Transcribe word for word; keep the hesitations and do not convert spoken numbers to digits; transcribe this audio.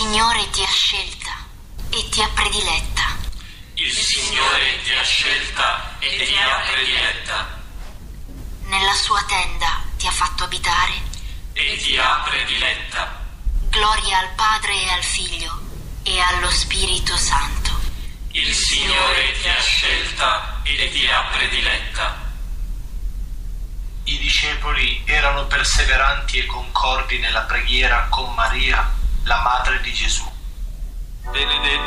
Signore ti ha scelta e ti ha prediletta. Il Signore ti ha scelta e ti ha prediletta. Nella sua tenda ti ha fatto abitare e ti ha prediletta. Gloria al Padre e al Figlio e allo Spirito Santo. Il Signore ti ha scelta e ti ha prediletta. I discepoli erano perseveranti e concordi nella preghiera con Maria, la madre di Gesù. Benedetto